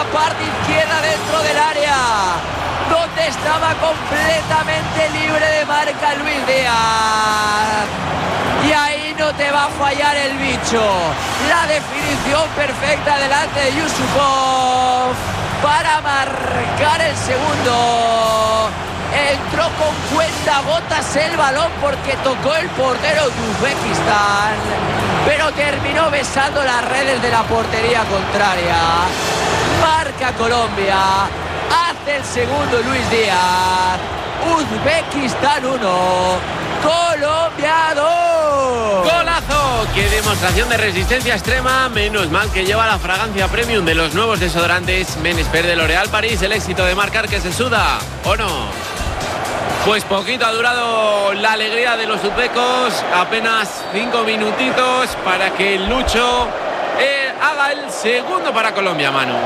la parte izquierda dentro del área, donde estaba completamente libre de marca Luis Díaz. Y ahí no te va a fallar el bicho. La definición perfecta delante de Yusupov para marcar el segundo. Entró con cuentagotas el balón porque tocó el portero de Uzbekistán, pero terminó besando las redes de la portería contraria. Marca Colombia, hace el segundo Luis Díaz. Uzbekistán 1, Colombia 2. ¡Golazo! ¡Qué demostración de resistencia extrema! Menos mal que lleva la fragancia premium de los nuevos desodorantes Men Expert de L'Oréal París. El éxito de marcar que se suda, ¿o no? Pues poquito ha durado la alegría de los uzbecos, apenas 5 minutitos para que Lucho haga el segundo para Colombia, Manu.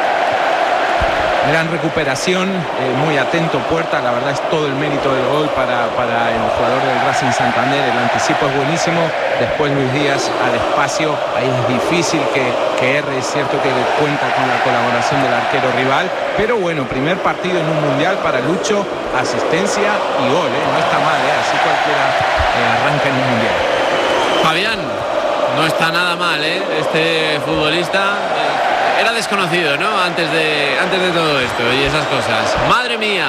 Gran recuperación, muy atento Puerta, la verdad es todo el mérito del gol para el jugador del Racing Santander, el anticipo es buenísimo, después Luis Díaz al espacio, ahí es difícil que erre, es cierto que cuenta con la colaboración del arquero rival, pero bueno, primer partido en un mundial para Lucho, asistencia y gol, no está mal, así cualquiera arranca en un mundial. Fabián, no está nada mal, este futbolista. Era desconocido, ¿no? Antes de todo esto y esas cosas. ¡Madre mía!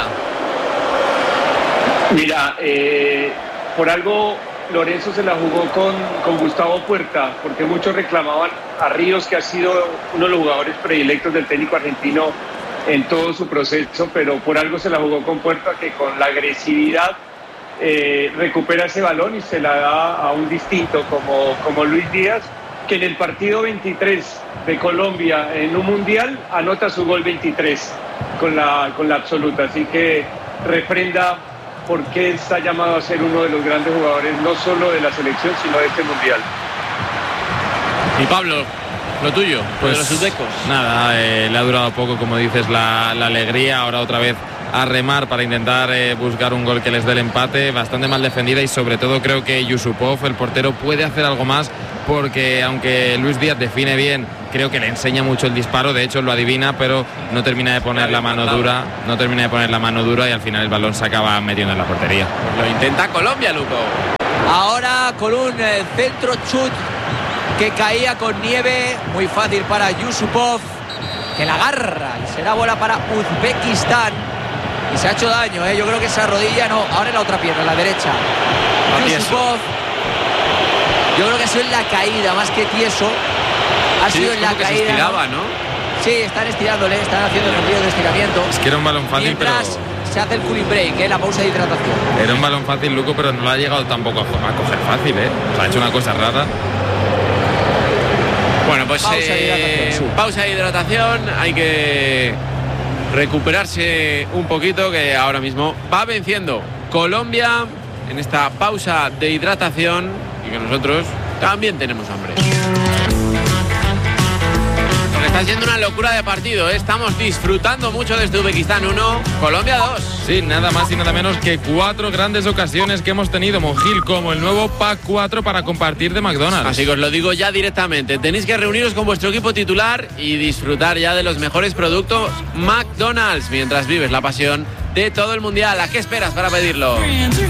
Mira, por algo Lorenzo se la jugó con Gustavo Puerta, porque muchos reclamaban a Ríos, que ha sido uno de los jugadores predilectos del técnico argentino en todo su proceso, pero por algo se la jugó con Puerta, que con la agresividad recupera ese balón y se la da a un distinto como Luis Díaz, que en el partido 23 de Colombia en un mundial anota su gol 23 con la absoluta, así que refrenda por qué está llamado a ser uno de los grandes jugadores no solo de la selección sino de este mundial. Y Pablo, lo tuyo, pues de los uzbecos. Nada, le ha durado poco, como dices, la alegría, ahora otra vez a remar para intentar buscar un gol que les dé el empate, bastante mal defendida y sobre todo creo que Yusupov, el portero, puede hacer algo más, porque aunque Luis Díaz define bien, creo que le enseña mucho el disparo, de hecho lo adivina, pero no termina de poner la mano dura y al final el balón se acaba metiendo en la portería. Lo intenta Colombia, Luco. Ahora con un centro chut que caía con nieve, muy fácil para Yusupov, que la agarra y será bola para Uzbekistán. Y se ha hecho daño, yo creo que esa rodilla no, ahora en la otra pierna, en la derecha. Yusupov, yo creo que ha sido en la caída, más que tieso. Ha sido en la caída. Se estiraba, ¿no? Sí, están estirándole, están haciendo ejercicios de estiramiento. Es que era un balón fácil, mientras se hace el cooling break, la pausa de hidratación. Era un balón fácil, Luco, pero no lo ha llegado tampoco a coger fácil, O sea, ha hecho una cosa rara. Bueno, pues pausa de hidratación, hay que recuperarse un poquito, que ahora mismo va venciendo Colombia en esta pausa de hidratación y que nosotros también tenemos hambre. Porque está siendo una locura de partido, Estamos disfrutando mucho de este Uzbekistán 1, Colombia 2. Sí, nada más y nada menos que 4 grandes ocasiones que hemos tenido, Monjil, como el nuevo Pack 4 para compartir de McDonald's. Así que os lo digo ya directamente, tenéis que reuniros con vuestro equipo titular y disfrutar ya de los mejores productos McDonald's mientras vives la pasión de todo el mundial. ¿A qué esperas para pedirlo?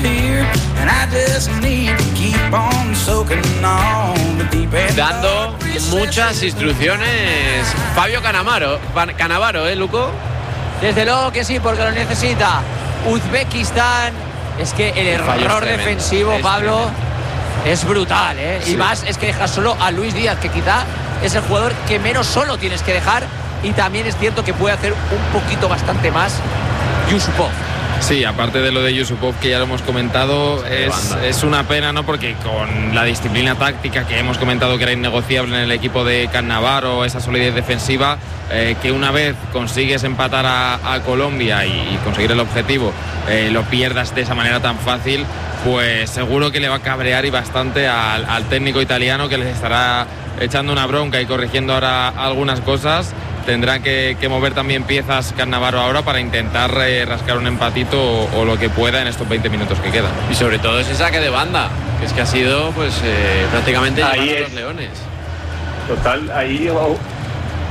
Dando muchas instrucciones Fabio Cannavaro, Luco. Desde luego que sí, porque lo necesita Uzbekistán. Es que el error defensivo, Pablo, es brutal, Sí. Y más es que dejas solo a Luis Díaz, que quizá es el jugador que menos solo tienes que dejar, y también es cierto que puede hacer un poquito bastante más Yusupov. Sí, aparte de lo de Yusupov, que ya lo hemos comentado, es una pena, ¿no? Porque con la disciplina táctica que hemos comentado que era innegociable en el equipo de Cannavaro, esa solidez defensiva, que una vez consigues empatar a Colombia y conseguir el objetivo, lo pierdas de esa manera tan fácil, pues seguro que le va a cabrear y bastante al técnico italiano, que les estará echando una bronca y corrigiendo ahora algunas cosas. Tendrá que mover también piezas Cannavaro ahora para intentar rascar un empatito o lo que pueda en estos 20 minutos que quedan. Y sobre todo ese saque de banda, que es que ha sido prácticamente ahí llevar a los leones. Total, ahí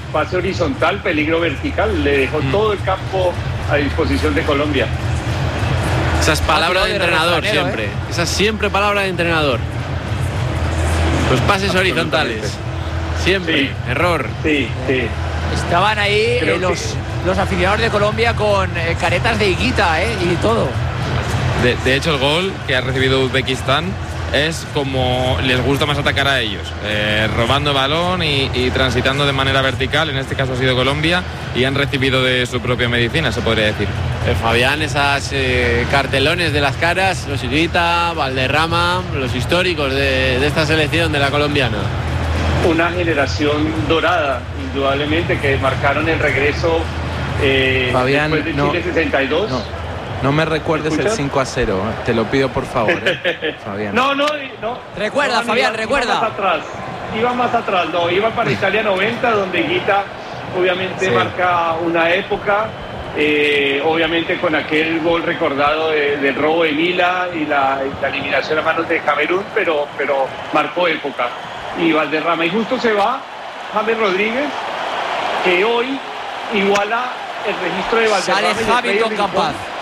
pase horizontal, peligro vertical, le dejó todo el campo a disposición de Colombia. Esas palabras de entrenador siempre, esas siempre palabras de entrenador. Los pases horizontales, siempre, Sí. error. Sí. Estaban ahí Creo los aficionados de Colombia con caretas de Higuita y todo. De hecho, el gol que ha recibido Uzbekistán es como les gusta más atacar a ellos, robando balón y transitando de manera vertical. En este caso ha sido Colombia y han recibido de su propia medicina, se podría decir. Fabián, esas cartelones de las caras, los Higuita, Valderrama, los históricos de esta selección de la colombiana. Una generación dorada, indudablemente, que marcaron el regreso Fabián, después de Chile 62. No me recuerdes el ¿Escuchas? 5-0, te lo pido por favor, Fabián. No. Recuerda, Fabián, recuerda. Iba más atrás, iba para Italia 90, donde Higuita obviamente Sí. marca una época, obviamente con aquel gol recordado del robo de Mila y la eliminación a manos de Camerún, pero marcó época. Y Valderrama, y justo se va James Rodríguez, que hoy iguala el registro de Valderrama. Sale y de Hamilton Freddy Campas. Rincón.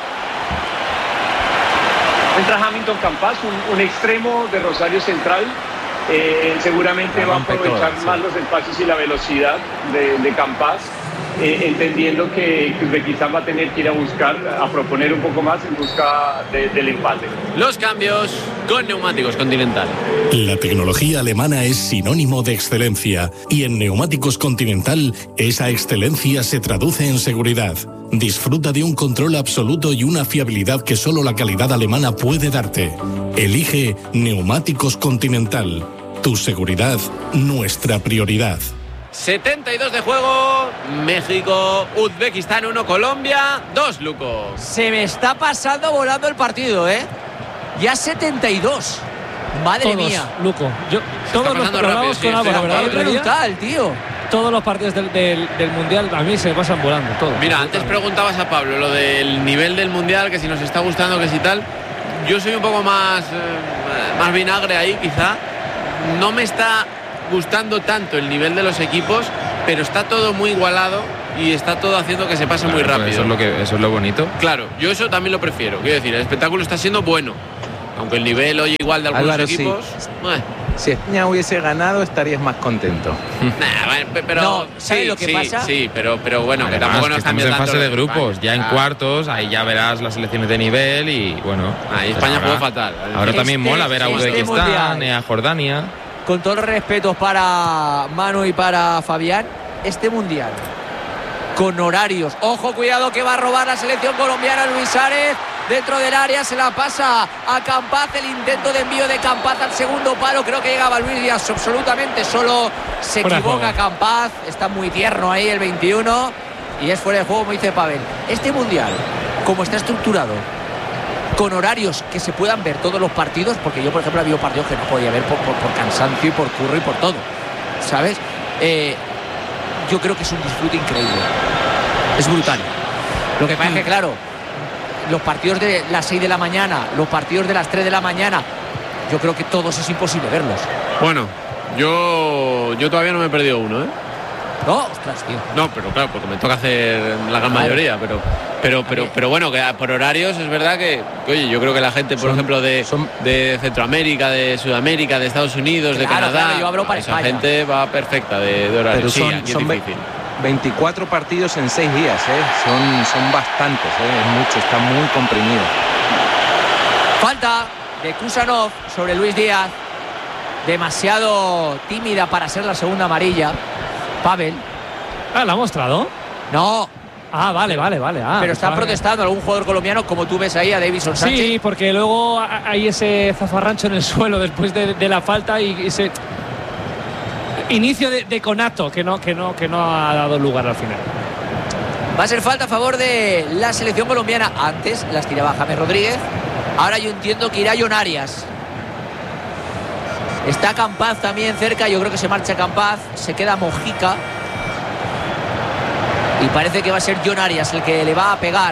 Entra Hamilton Campas, un extremo de Rosario Central. Seguramente La va a rompe aprovechar toda, sí. más los espacios y la velocidad de Campas, entendiendo que Uzbekistán va a tener que ir a proponer un poco más en busca del empate. Los cambios con Neumáticos Continental. La tecnología alemana es sinónimo de excelencia y en Neumáticos Continental esa excelencia se traduce en seguridad. Disfruta de un control absoluto y una fiabilidad que solo la calidad alemana puede darte. Elige Neumáticos Continental. Tu seguridad, nuestra prioridad. 72 de juego, México, Uzbekistán 1, Colombia 2, Luco. Se me está pasando volando el partido, Ya 72. Madre Todos, mía. Luco. Todos los pasando programas rápido, sí, con Álvaro, estoy de ¿verdad? Es El otro día, brutal, tío. todos los partidos del Mundial a mí se pasan volando, todos. Mira, antes preguntabas a Pablo lo del nivel del Mundial, que si nos está gustando, que si tal. Yo soy un poco más vinagre ahí, quizá. No me está gustando tanto el nivel de los equipos, pero está todo muy igualado y está todo haciendo que se pase muy Claro, rápido. Eso es lo bonito. Claro, yo eso también lo prefiero. Quiero decir, el espectáculo está siendo bueno, aunque el nivel hoy igual de algunos Álvaro, sí. equipos. Si España hubiese ganado estarías más contento. Pero No, ¿sabes sí, lo que sí, pasa? Sí, pero bueno, que Además, tampoco nos estamos cambia en tanto fase lo de grupos, España. ya en Ah, cuartos, ahí ya verás las selecciones de nivel y bueno. Ahí pues España ahora- jugó fatal. Ahora también mola ver a este Uzbekistán, mundial. a Jordania. Con todos los respetos para Manu y para Fabián, este mundial con horarios. Ojo, cuidado que va a robar la selección colombiana. Luis Suárez dentro del área, se la pasa a Campaz. El intento de envío de Campaz al segundo palo. Creo que llegaba Luis Díaz absolutamente solo. Se Fuera de equivoca juego. Campaz. Está muy tierno ahí el 21. Y es fuera de juego, como dice Pavel. Este mundial, como está estructurado, con horarios que se puedan ver todos los partidos, porque yo, por ejemplo, había partidos que no podía ver por cansancio y por curro y por todo, ¿sabes? Yo creo que es un disfrute increíble. Es brutal. Lo que pasa es que, claro, los partidos de las 6 de la mañana, los partidos de las 3 de la mañana, yo creo que todos es imposible verlos. Bueno, yo todavía no me he perdido uno, ¿eh? No, ostras, tío. No, pero claro, porque me toca hacer la gran mayoría, pero bueno, que por horarios es verdad que, oye, yo creo que la gente, por ejemplo, de Centroamérica, de Sudamérica, de Estados Unidos, de Claro, Canadá, claro, yo hablo para esa España. gente va perfecta de horario. Pero Sí, son, aquí es son difícil. 24 partidos en 6 días, son bastantes, es mucho, está muy comprimido. Falta de Kusanov sobre Luis Díaz. Demasiado tímida para ser la segunda amarilla. Pavel. Ah, ¿la ha mostrado? No, Ah, vale. pero está protestando algún jugador colombiano, como tú ves ahí a Davison Sánchez. Sí, porque luego hay ese zafarrancho en el suelo después de la falta y ese inicio de conato que no ha dado lugar al final. Va a ser falta a favor de la selección colombiana. Antes las tiraba James Rodríguez. Ahora yo entiendo que irá John Arias. Está Campaz también cerca. Yo creo que se marcha Campaz. Se queda Mojica. Y parece que va a ser John Arias el que le va a pegar.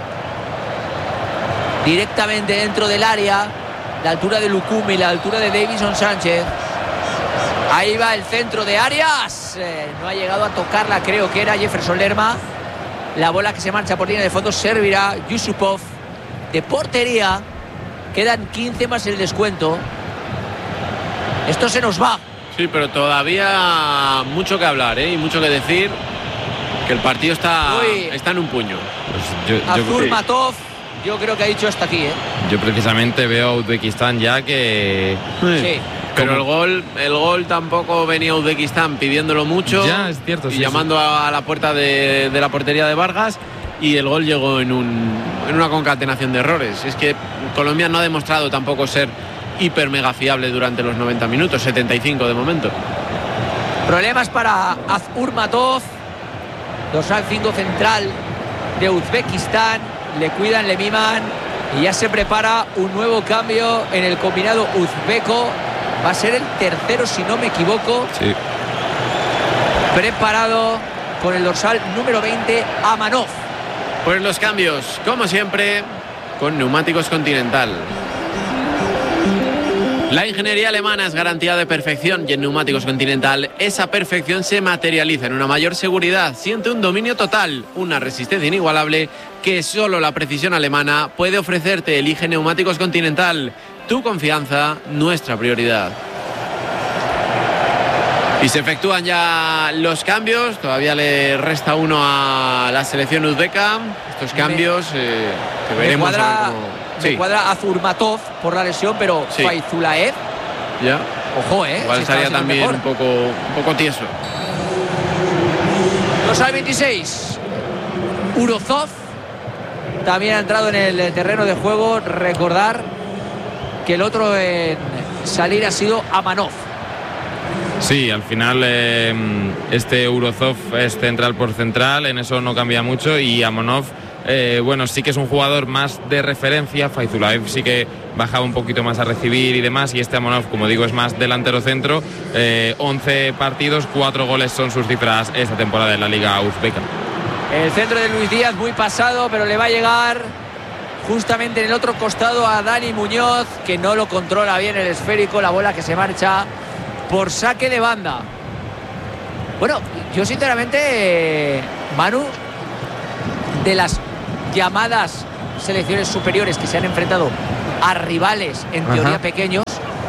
Directamente dentro del área. La altura de Lucumi, la altura de Davison Sánchez. Ahí va el centro de Arias. no ha llegado a tocarla, creo que era Jefferson Lerma. La bola que se marcha por línea de fondo servirá Yusupov de portería. Quedan 15 más el descuento. Esto se nos va. Sí, pero todavía mucho que hablar, y mucho que decir. Que el partido está en un puño. Pues Azurmatov, yo creo que ha dicho hasta aquí. Yo precisamente veo a Uzbekistán ya que... Sí. Pero el gol tampoco venía Uzbekistán pidiéndolo mucho. Ya, es cierto. Y llamando a la puerta de la portería de Vargas. Y el gol llegó en una concatenación de errores. Es que Colombia no ha demostrado tampoco ser hiper mega fiable durante los 90 minutos, 75 de momento. Problemas para Azurmatov, dorsal 5 central de Uzbekistán. Le cuidan, le miman y ya se prepara un nuevo cambio en el combinado uzbeco. Va a ser el tercero, si no me equivoco. Sí. Preparado con el dorsal número 20, Amanov. Pues los cambios, como siempre, con Neumáticos Continental. La ingeniería alemana es garantía de perfección y en Neumáticos Continental esa perfección se materializa en una mayor seguridad. Siente un dominio total, una resistencia inigualable que solo la precisión alemana puede ofrecerte. Elige Neumáticos Continental. Tu confianza, nuestra prioridad. Y se efectúan ya los cambios. Todavía le resta uno a la selección uzbeca. Estos cambios que veremos. Me cuadra Azurmatov por la lesión, pero sí. Faizulaev. Ya. Ojo, igual estaría también un poco tieso. Los al 26. Urozov también ha entrado en el terreno de juego. Recordar que el otro en salir ha sido Amanov. Sí, al final este Urozov es central por central, en eso no cambia mucho, y Amanov, bueno, sí que es un jugador más de referencia. Faizulaev sí que bajaba un poquito más a recibir y demás, y este Amanov, como digo, es más delantero centro. 11 partidos, 4 goles son sus cifras esta temporada en la Liga Uzbeka. El centro de Luis Díaz muy pasado, pero le va a llegar justamente en el otro costado a Dani Muñoz, que no lo controla bien el esférico. La bola que se marcha por saque de banda. Bueno, yo sinceramente, Manu, de las llamadas selecciones superiores que se han enfrentado a rivales en teoría pequeños,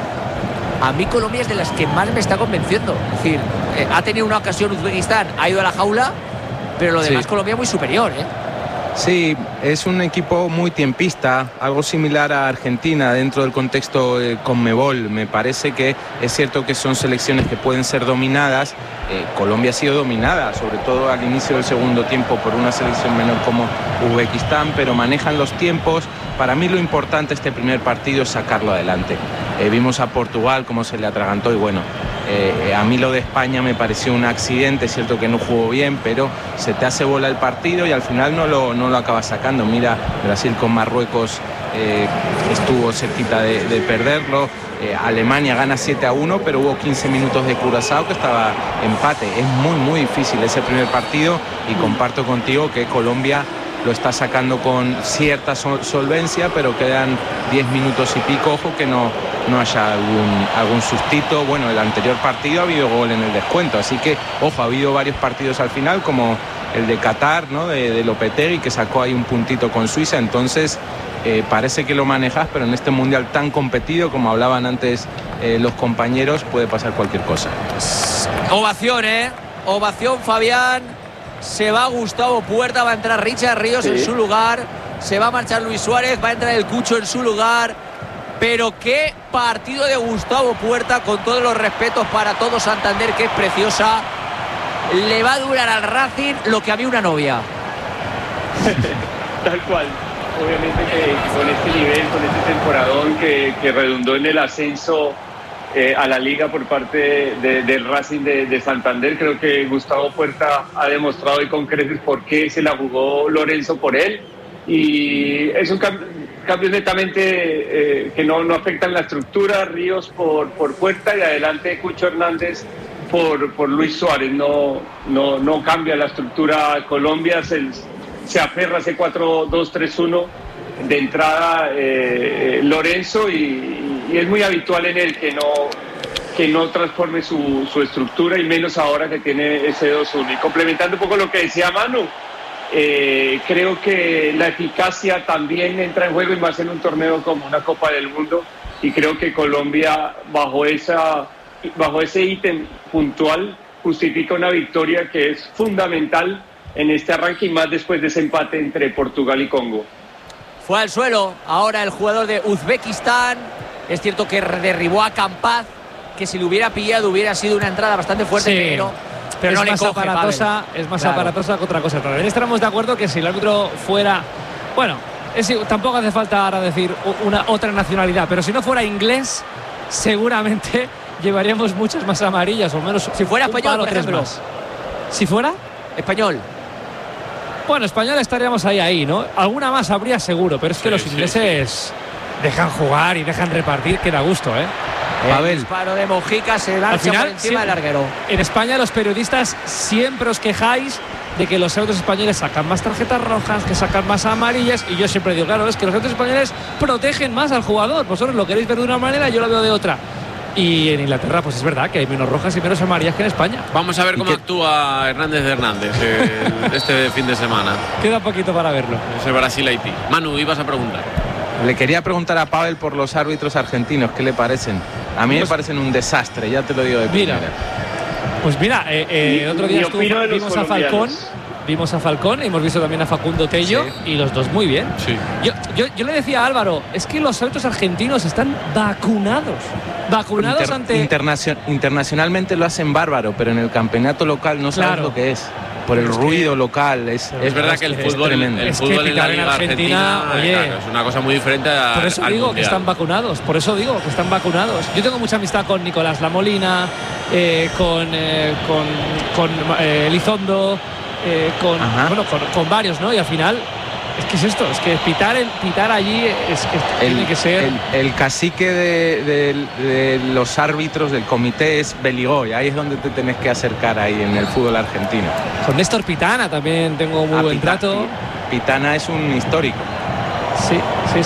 a mí Colombia es de las que más me está convenciendo. Es decir, ha tenido una ocasión Uzbekistán, ha ido a la jaula, pero lo demás Colombia muy superior, Sí, es un equipo muy tiempista, algo similar a Argentina dentro del contexto Conmebol. Me parece que es cierto que son selecciones que pueden ser dominadas. Colombia ha sido dominada, sobre todo al inicio del segundo tiempo, por una selección menor como Uzbekistán, pero manejan los tiempos. Para mí lo importante este primer partido es sacarlo adelante. Vimos a Portugal cómo se le atragantó y bueno, a mí lo de España me pareció un accidente. Es cierto que no jugó bien, pero se te hace bola el partido y al final no lo acabas sacando. Mira, Brasil con Marruecos estuvo cerquita de perderlo. Alemania gana 7-1, pero hubo 15 minutos de Curazao que estaba empate. Es muy difícil ese primer partido y comparto contigo que Colombia lo está sacando con cierta solvencia, pero quedan 10 minutos y pico. Ojo que no haya algún sustito. Bueno, el anterior partido ha habido gol en el descuento, así que ojo, ha habido varios partidos al final, como el de Qatar, ¿no? de Lopetegui, que sacó ahí un puntito con Suiza. Entonces parece que lo manejas, pero en este mundial tan competido, como hablaban antes los compañeros, puede pasar cualquier cosa. Ovación, ovación, Fabián. Se va Gustavo Puerta, va a entrar Richard Ríos en su lugar, se va a marchar Luis Suárez, va a entrar el Cucho en su lugar. Pero qué partido de Gustavo Puerta, con todos los respetos para todo Santander, que es preciosa. Le va a durar al Racing lo que a mí una novia. Tal cual. Obviamente que con este nivel, con este temporadón que redundó en el ascenso a la liga por parte del Racing de Santander, creo que Gustavo Puerta ha demostrado y con creces por qué se la jugó Lorenzo por él, y es un cambio netamente que no afectan la estructura. Ríos por Puerta y adelante Cucho Hernández por Luis Suárez. No cambia la estructura. Colombia se aferra a ese 4-2-3-1 de entrada Lorenzo, y es muy habitual en él que que no transforme su estructura, y menos ahora que tiene ese 2-1. Y complementando un poco lo que decía Manu, creo que la eficacia también entra en juego, y más en un torneo como una Copa del Mundo, y creo que Colombia bajo ese ítem puntual justifica una victoria que es fundamental en este arranque, y más después de ese empate entre Portugal y Congo. Fue al suelo ahora el jugador de Uzbekistán. Es cierto que derribó a Campaz, que si lo hubiera pillado hubiera sido una entrada bastante fuerte, Sí, pero no es le más coge, aparatosa, Pavel. es más Claro. aparatosa que otra cosa. También estaremos de acuerdo que si el árbitro fuera, bueno, tampoco hace falta ahora decir otra nacionalidad, pero si no fuera inglés, seguramente llevaríamos muchas más amarillas, o menos. Si fuera español, un palo, por tres ejemplo. más. Si fuera Español. Bueno, español estaríamos ahí, ¿no? Alguna más habría seguro, pero es que los ingleses dejan jugar y dejan repartir, que da gusto, ¿eh? El disparo de Mojica se lanza por encima del larguero. En España los periodistas siempre os quejáis de que los árbitros españoles sacan más tarjetas rojas, que sacan más amarillas, y yo siempre digo, claro, es que los árbitros españoles protegen más al jugador. Vosotros lo queréis ver de una manera, yo lo veo de otra. Y en Inglaterra, pues es verdad que hay menos rojas y menos amarillas que en España. Vamos a ver cómo actúa Hernández este fin de semana. Queda poquito para verlo. Ese Brasil-Haití. Manu, ibas a preguntar. Le quería preguntar a Pavel por los árbitros argentinos, ¿qué le parecen? A mí me Pues, parecen un desastre, ya te lo digo de primera. Pues mira, otro día vimos a Falcón, hemos visto también a Facundo Tello, y los dos muy bien. Sí. Yo le decía a Álvaro, es que los árbitros argentinos están vacunados Internacionalmente lo hacen bárbaro, pero en el campeonato local no sabes lo que es. Por el ruido local, es verdad que el fútbol en la Liga Argentina, oye, claro, es una cosa muy diferente a. Por eso digo que están vacunados. Yo tengo mucha amistad con Nicolás Lamolina, con Elizondo, con varios, ¿no? Y al final, es que es esto, es que pitar allí es que tiene que ser. El cacique de los árbitros del comité es Beligoy, ahí es donde te tenés que acercar ahí en el fútbol argentino. Con Néstor Pitana también tengo muy buen trato. Pitana es un histórico. Sí.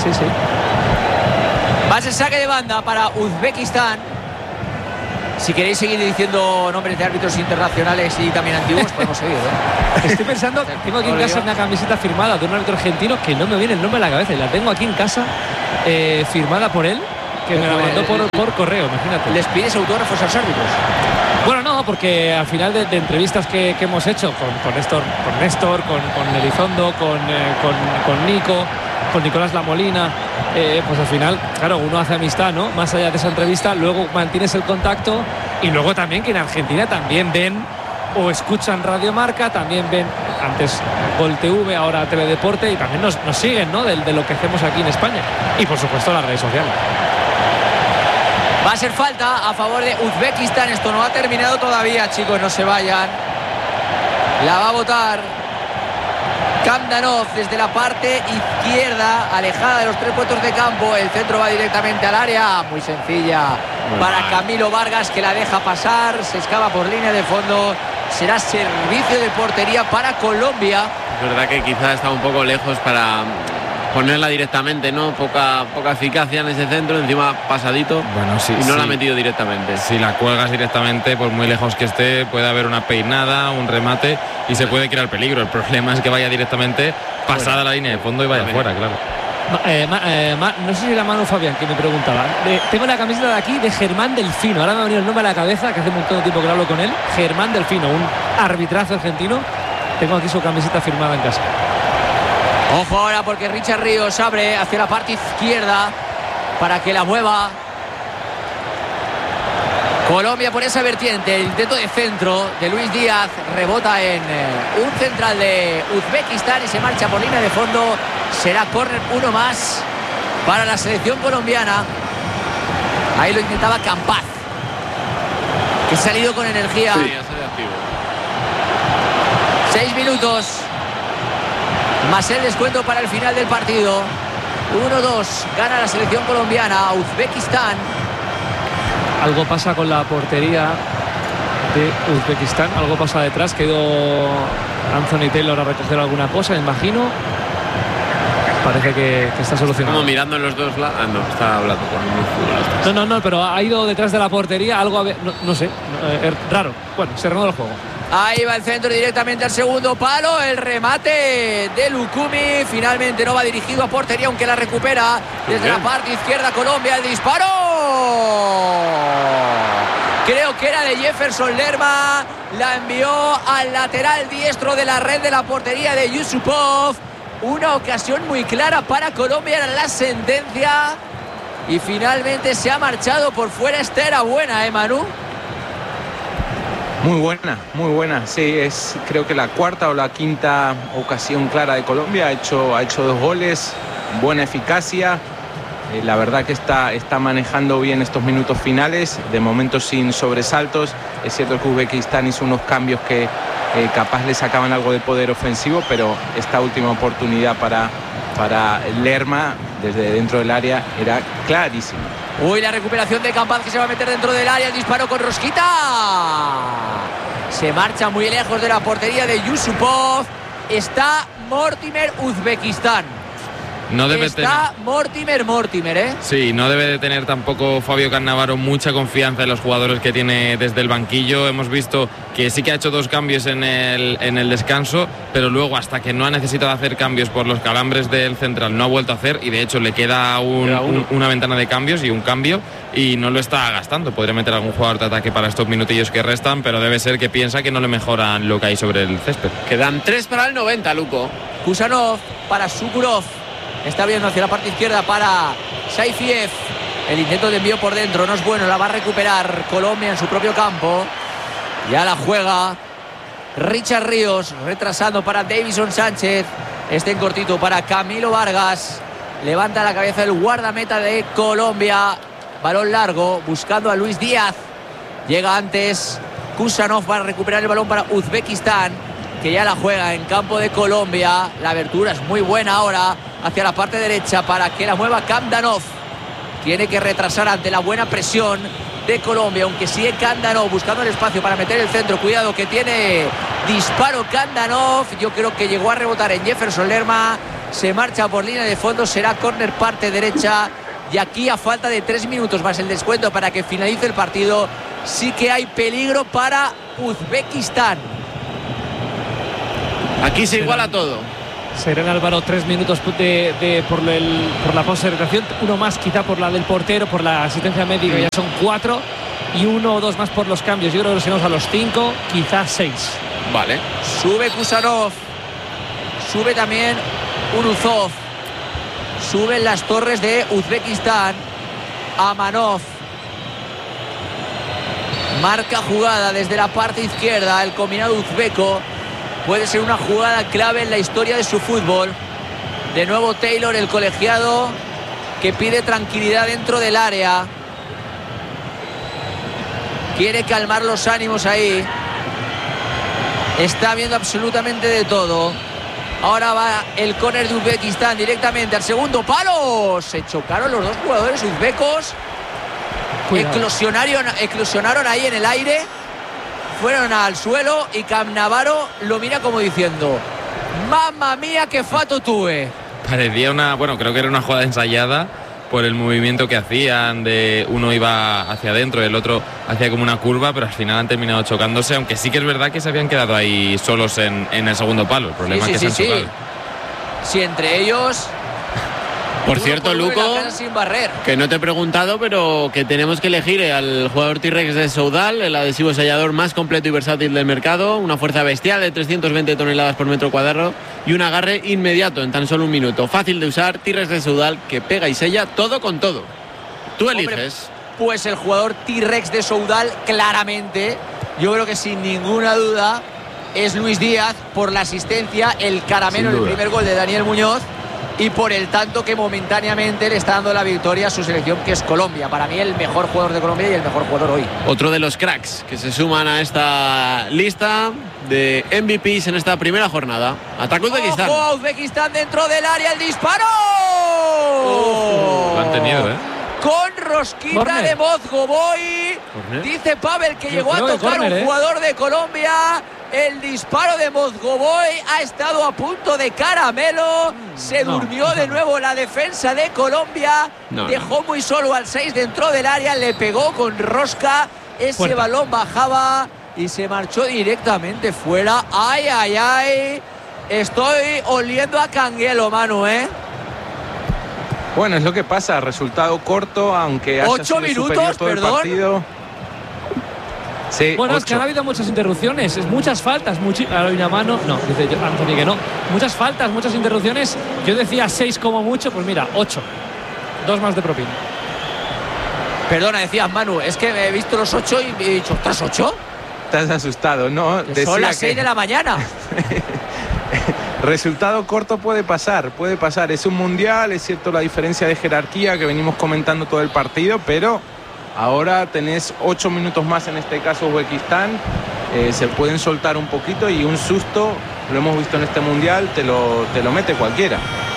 Va a ser saque de banda para Uzbekistán. Si queréis seguir diciendo nombres de árbitros internacionales y también antiguos, podemos seguir, ¿eh? Estoy pensando, tengo aquí en casa una camiseta firmada de un árbitro argentino que no me viene el nombre a la cabeza, y la tengo aquí en casa firmada por él, que me la mandó por correo, imagínate. ¿Les pides autógrafos a los árbitros? Bueno, no, porque al final de entrevistas que hemos hecho con Néstor, con Elizondo, con Nico, con Nicolás Lamolina, pues al final, claro, uno hace amistad, ¿no? Más allá de esa entrevista, luego mantienes el contacto, y luego también que en Argentina también ven o escuchan Radio Marca, también ven antes Gol TV, ahora Teledeporte, y también nos siguen, ¿no? De lo que hacemos aquí en España, y por supuesto las redes sociales. Va a ser falta a favor de Uzbekistán. Esto no ha terminado todavía, chicos, no se vayan. La va a botar Kamdanov desde la parte izquierda, alejada de los 3 puntos de campo. El centro va directamente al área, muy sencilla para Camilo Vargas, que la deja pasar, se escapa por línea de fondo. Será servicio de portería para Colombia. Es verdad que quizás está un poco lejos para ponerla directamente, ¿no? Poca eficacia en ese centro, encima pasadito. Bueno, sí, y no la ha sí. metido directamente. Si la cuelgas directamente, por muy lejos que esté, puede haber una peinada, un remate, y se puede crear peligro. El problema es que vaya directamente pasada la línea de fondo y vaya fuera, claro. No sé si era Manu Fabián que me preguntaba. Tengo la camiseta de aquí de Germán Delfino. Ahora me ha venido el nombre a la cabeza, que hace un montón de tiempo que hablo con él. Germán Delfino, un arbitrazo argentino. Tengo aquí su camiseta firmada en casa. Ojo ahora, porque Richard Ríos abre hacia la parte izquierda para que la mueva Colombia por esa vertiente. El intento de centro de Luis Díaz rebota en un central de Uzbekistán y se marcha por línea de fondo. Será córner uno más para la selección colombiana. Ahí lo intentaba Campaz, que ha salido con energía. Sí, ha salido activo. 6 minutos más el descuento para el final del partido. 1-2 gana la selección colombiana a Uzbekistán. Algo pasa con la portería de Uzbekistán, algo pasa detrás. Quedó Anthony Taylor a recoger alguna cosa, imagino. Parece que está solucionado. Como mirando en los dos lados. Ah, no, está hablando con un futbolista. No, pero ha ido detrás de la portería, algo no sé, raro. Bueno, se reanuda el juego. Ahí va el centro directamente al segundo palo. El remate de Lucumi. Finalmente no va dirigido a portería, aunque la recupera desde la parte izquierda Colombia. El disparo. Creo que era de Jefferson Lerma. La envió al lateral diestro de la red de la portería de Yusupov. Una ocasión muy clara para Colombia. Era la sentencia. Y finalmente se ha marchado por fuera. Esta era buena, Manu. Muy buena, sí, es creo que la cuarta o la quinta ocasión clara de Colombia, ha hecho 2 goles, buena eficacia, la verdad que está manejando bien estos minutos finales, de momento sin sobresaltos. Es cierto que Uzbekistán hizo unos cambios que capaz le sacaban algo de poder ofensivo, pero esta última oportunidad para Lerma desde dentro del área era clarísima. Uy, la recuperación de Campaz, que se va a meter dentro del área. El disparo con Rosquita. Se marcha muy lejos de la portería de Yusupov. Está Mortimer, Uzbekistán. No debe Está Mortimer, ¿eh? Sí, no debe de tener tampoco Fabio Cannavaro mucha confianza en los jugadores que tiene desde el banquillo. Hemos visto que sí que ha hecho 2 cambios en el descanso, pero luego hasta que no ha necesitado hacer cambios por los calambres del central no ha vuelto a hacer, y de hecho le queda una ventana de cambios y un cambio, y no lo está gastando. Podría meter algún jugador de ataque para estos minutillos que restan, pero debe ser que piensa que no le mejoran lo que hay sobre el césped. Quedan 3 para el 90, Luco. Kusanov para Sukurov. Está abriendo hacia la parte izquierda para Saifiev. El intento de envío por dentro no es bueno. La va a recuperar Colombia en su propio campo. Ya la juega Richard Ríos, retrasando para Davison Sánchez. Este en cortito para Camilo Vargas. Levanta la cabeza el guardameta de Colombia. Balón largo, buscando a Luis Díaz. Llega antes Kusanov para recuperar el balón para Uzbekistán, que ya la juega en campo de Colombia. La abertura es muy buena ahora hacia la parte derecha para que la mueva Kamdanov. Tiene que retrasar ante la buena presión de Colombia, aunque sigue Kamdanov buscando el espacio para meter el centro. Cuidado que tiene disparo Kamdanov. Yo creo que llegó a rebotar en Jefferson Lerma. Se marcha por línea de fondo, será córner parte derecha. Y aquí, a falta de 3 minutos más el descuento para que finalice el partido, sí que hay peligro para Uzbekistán. Aquí se iguala todo. Serán, Álvaro, 3 minutos por la postergación, uno más quizá por la del portero, por la asistencia médica, ya son 4, y 1 o 2 más por los cambios. Yo creo que nos iremos a los 5, quizás 6. Vale. Sube Kusanov, sube también Uruzov, suben las torres de Uzbekistán. Amanov marca jugada desde la parte izquierda. El combinado uzbeco puede ser una jugada clave en la historia de su fútbol. De nuevo Taylor, el colegiado, que pide tranquilidad dentro del área. Quiere calmar los ánimos ahí. Está viendo absolutamente de todo. Ahora va el córner de Uzbekistán directamente al segundo palo. Se chocaron los 2 jugadores uzbecos. Eclosionaron ahí en el aire. Fueron al suelo y Cannavaro lo mira como diciendo: mamma mía, qué fato tuve. Parecía creo que era una jugada ensayada por el movimiento que hacían, de uno iba hacia adentro y el otro hacía como una curva, pero al final han terminado chocándose, aunque sí que es verdad que se habían quedado ahí solos en el segundo palo. El problema es que se han chocado. Sí, entre ellos. Por cierto, Luco, que no te he preguntado, pero que tenemos que elegir al jugador T-Rex de Soudal, el adhesivo sellador más completo y versátil del mercado, una fuerza bestial de 320 toneladas por metro cuadrado y un agarre inmediato en tan solo 1 minuto. Fácil de usar, T-Rex de Soudal, que pega y sella todo con todo. Tú eliges. Pues el jugador T-Rex de Soudal, claramente, yo creo que sin ninguna duda, es Luis Díaz, por la asistencia, el caramelo en el primer gol de Daniel Muñoz, y por el tanto que momentáneamente le está dando la victoria a su selección, que es Colombia. Para mí el mejor jugador de Colombia y el mejor jugador hoy. Otro de los cracks que se suman a esta lista de MVPs en esta primera jornada. Ataca Uzbekistán. ¡Ojo! Uzbekistán dentro del área, el disparo. Lo han tenido, Con rosquita de Mozgovoy. Dice Pavel que llegó a tocar un jugador de Colombia. El disparo de Mozgoboy ha estado a punto de caramelo. Se durmió de nuevo la defensa de Colombia. Dejó muy solo al 6 dentro del área. Le pegó con rosca. Ese balón bajaba y se marchó directamente fuera. ¡Ay, ay, ay! Estoy oliendo a canguelo, Manu, ¿eh? Bueno, es lo que pasa. Resultado corto, aunque haya 8 sido minutos, superior todo perdón. el partido. Sí, bueno, 8. es que han habido muchas interrupciones, muchas faltas, ahora hay una mano, no, dice Anthony que no, muchas faltas, muchas interrupciones. Yo decía 6 como mucho, pues mira, 8, 2 más de propina. Perdona, decías, Manu, es que he visto los 8 y he dicho, ¿estás 8? Estás asustado, ¿no? Que son las 6 de la mañana. Resultado corto puede pasar. Es un mundial, es cierto la diferencia de jerarquía que venimos comentando todo el partido, pero ahora tenés 8 minutos más, en este caso Uzbekistán. Se pueden soltar un poquito y un susto, lo hemos visto en este mundial, te lo mete cualquiera.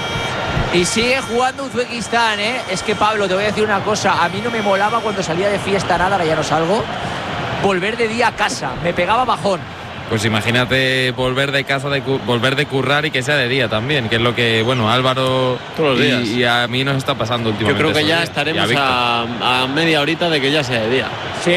Y sigue jugando Uzbekistán, ¿eh? Es que, Pablo, te voy a decir una cosa. A mí no me molaba cuando salía de fiesta nada, ahora ya no salgo. Volver de día a casa, me pegaba bajón. Pues imagínate volver de casa, volver de currar y que sea de día también, que es lo que, bueno, Álvaro todos los días. Y a mí nos está pasando últimamente. Yo creo que ya estaremos a media horita de que ya sea de día.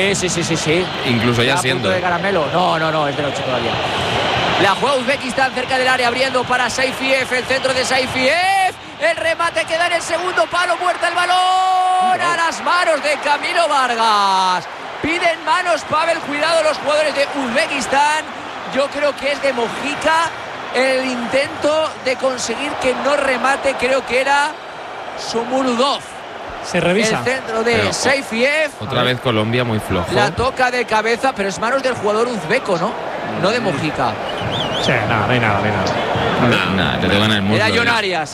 Sí. Incluso ya ¿A siendo. punto de caramelo? No, es de noche todavía. La juega Uzbekistán cerca del área, abriendo para Saifiev, el centro de Saifiev. El remate queda en el segundo palo, muerta el balón a las manos de Camilo Vargas. Piden manos, Pavel, cuidado los jugadores de Uzbekistán. Yo creo que es de Mojica el intento de conseguir que no remate, creo que era Sumurudov. Se revisa. El centro de Saifiev. Otra vez Colombia muy flojo. La toca de cabeza, pero es manos del jugador uzbeco, ¿no? No de Mojica. Sí, no hay nada. Nada, te tocan el muslo. Era Jon Arias.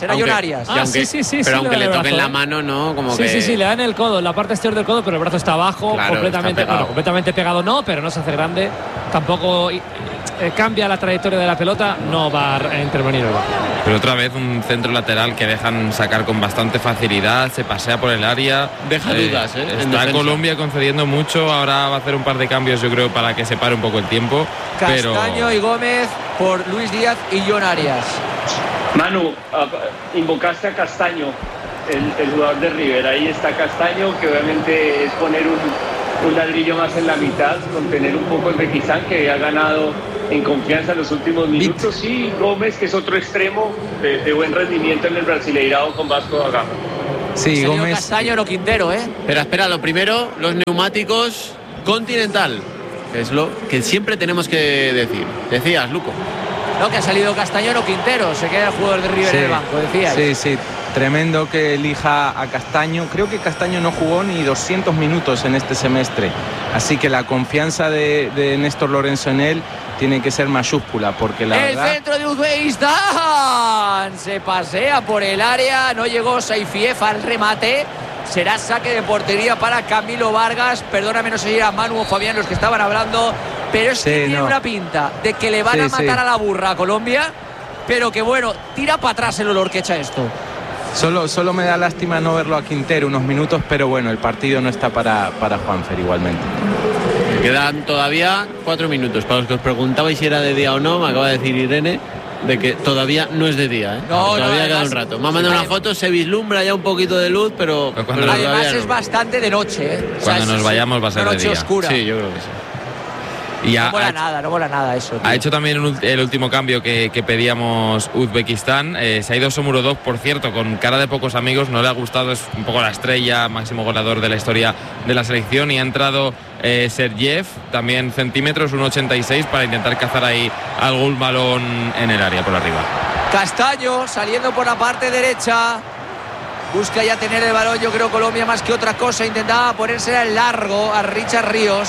Sí, pero aunque le da el toquen brazo, la mano, ¿no? Como sí, que... sí, le dan el codo, la parte exterior del codo, pero el brazo está abajo, claro, completamente, está pegado. Completamente pegado no, pero no se hace grande. Tampoco cambia la trayectoria de la pelota, no va a intervenir el VAR. Pero otra vez un centro lateral que dejan sacar con bastante facilidad, se pasea por el área. Deja dudas, ¿eh? Está Colombia concediendo mucho, ahora va a hacer un par de cambios, yo creo, para que se pare un poco el tiempo. Castaño y Gómez por Luis Díaz y Jon Arias. Manu, invocaste a Castaño, el jugador de River. Ahí está Castaño, que obviamente es poner un ladrillo más en la mitad, contener un poco el Uzbekistán, que ha ganado en confianza en los últimos minutos. Y Gómez, que es otro extremo de buen rendimiento en el Brasileirao con Vasco da Gama. Sí, Gómez. Castaño, no Quintero, ¿eh? Espera, lo primero, los neumáticos Continental, que es lo que siempre tenemos que decir. Decías, Luco. No, que ha salido Castaño, no Quintero. Se queda el jugador de River en el banco, decías. Sí. Tremendo que elija a Castaño. Creo que Castaño no jugó ni 200 minutos en este semestre. Así que la confianza de Néstor Lorenzo en él tiene que ser mayúscula, porque la verdad... El centro de Uzbekistán se pasea por el área. No llegó Saifiev al remate. Será saque de portería para Camilo Vargas. Perdóname, no sé si era Manu o Fabián los que estaban hablando, pero es que tiene una pinta de que le van a matar a la burra a Colombia, pero que bueno, tira para atrás el olor que echa esto. Solo me da lástima no verlo a Quintero unos minutos, pero bueno, el partido no está para Juanfer igualmente. Quedan todavía 4 minutos. Para los que os preguntabais si era de día o no, me acaba de decir Irene de que todavía no es de día, ¿eh? Todavía queda un rato. Me ha mandado una foto, se vislumbra ya un poquito de luz, pero además es bastante de noche, ¿eh? Cuando nos vayamos va a ser de día. Oscura. Sí, yo creo que sí. Y no mola nada eso, tío. Ha hecho también el último cambio que pedíamos Uzbekistán. Se ha ido Sumurudov, por cierto, con cara de pocos amigos. No le ha gustado, es un poco la estrella, máximo goleador de la historia de la selección. Y ha entrado Sergev, también centímetros, 1,86, para intentar cazar ahí algún balón en el área por arriba. Castaño saliendo por la parte derecha. Busca ya tener el balón, yo creo, Colombia más que otra cosa. Intentaba ponérsela en largo a Richard Ríos.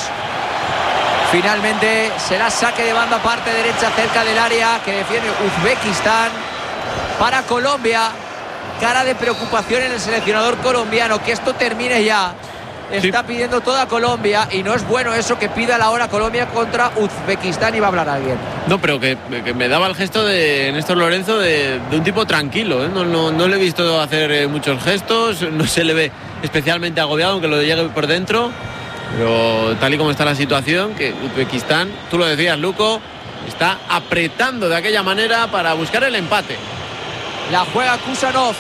Finalmente será saque de banda parte derecha cerca del área que defiende Uzbekistán para Colombia. Cara de preocupación en el seleccionador colombiano, que esto termine ya. Está pidiendo toda Colombia y no es bueno eso que pida la hora Colombia contra Uzbekistán. Y va a hablar alguien. No, pero que me daba el gesto de Néstor Lorenzo de un tipo tranquilo, ¿eh? No le he visto hacer muchos gestos, no se le ve especialmente agobiado, aunque lo llegue por dentro. Pero tal y como está la situación, que Uzbekistán, tú lo decías, Luco, está apretando de aquella manera para buscar el empate. La juega Kusanov.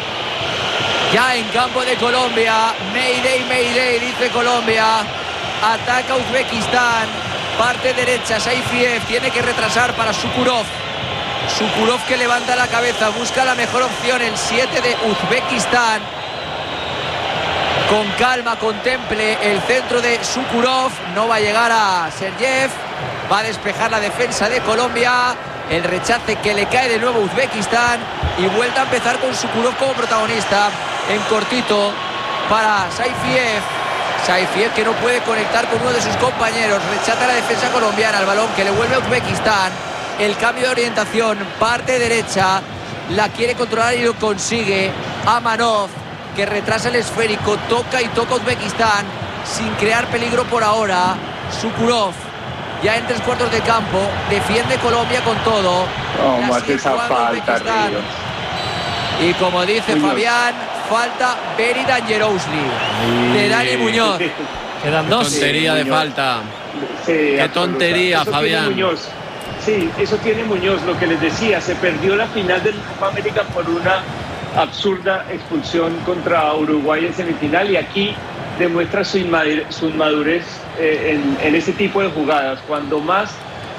Ya en campo de Colombia. Mayday, Mayday, dice Colombia. Ataca Uzbekistán. Parte derecha, Saifiev. Tiene que retrasar para Sukurov. Sukurov que levanta la cabeza. Busca la mejor opción. El 7 de Uzbekistán. Con calma, contemple el centro de Sukurov. No va a llegar a Sergev. Va a despejar la defensa de Colombia. El rechace que le cae de nuevo a Uzbekistán. Y vuelta a empezar con Sukurov como protagonista. En cortito para Saifiev. Saifiev que no puede conectar con uno de sus compañeros. Rechaza la defensa colombiana. El balón que le vuelve a Uzbekistán. El cambio de orientación. Parte derecha. La quiere controlar y lo consigue. Amanov, que retrasa el esférico. Toca y toca Uzbekistán. Sin crear peligro por ahora. Sukurov. Ya en 3/4 de campo. Defiende Colombia con todo. ¿Cómo hace esa falta, Ríos? Y como dice Fabián, falta Very Dangerously de Dani Muñoz. Quedan 2. Tontería de Muñoz. falta. Sí, Qué tontería, eso Fabián. Tiene Muñoz. Sí, eso tiene Muñoz, lo que les decía, se perdió la final de la Copa América por una absurda expulsión contra Uruguay en semifinal, y aquí demuestra su inmadurez en ese tipo de jugadas. Cuando más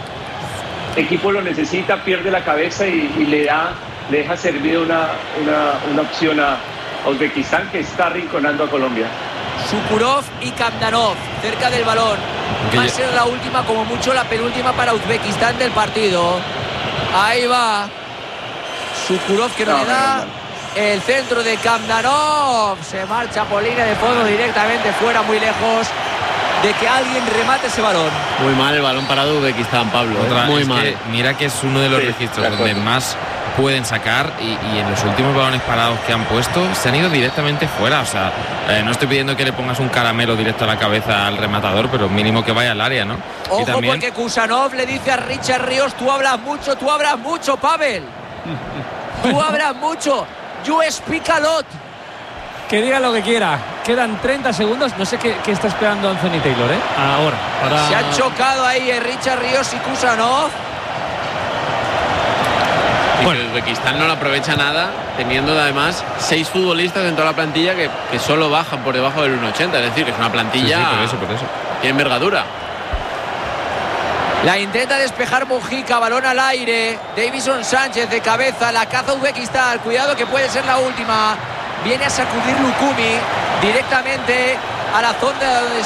equipo lo necesita, pierde la cabeza y le deja servir una opción a Uzbekistán, que está arrinconando a Colombia. Sukurov y Kamdanov cerca del balón. Va a ser la última, como mucho la penúltima para Uzbekistán del partido. Ahí va Sukurov, que no le da. El centro de Kamdanov. Se marcha por línea de fondo directamente fuera, muy lejos de que alguien remate ese balón. Muy mal el balón parado de Uzbekistán, Pablo. Muy mal. Mira que es uno de los registros donde más pueden sacar, y en los últimos balones parados que han puesto se han ido directamente fuera. O sea, no estoy pidiendo que le pongas un caramelo directo a la cabeza al rematador, pero mínimo que vaya al área, ¿no? Ojo, y también, porque Kusanov le dice a Richard Ríos: tú hablas mucho, Pavel. Tú hablas mucho. You speak a lot. Que diga lo que quiera. Quedan 30 segundos. No sé qué está esperando Anthony Taylor, ¿eh? Ahora. Se han chocado ahí Richard Ríos y Kusanov. Y bueno, que Uzbekistán no lo aprovecha nada, teniendo además 6 futbolistas en toda la plantilla que solo bajan por debajo del 1,80. Es decir, que es una plantilla por eso. Tiene envergadura. La intenta despejar Mujica, balón al aire. Davison Sánchez de cabeza, la caza Uzbekistán. Cuidado que puede ser la última. Viene a sacudir Lukumi directamente a la zona donde